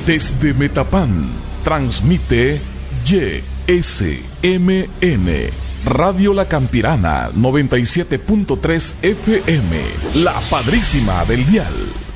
Desde Metapán, transmite YSMN, Radio La Campirana, 97.3 FM, La Padrísima del Dial.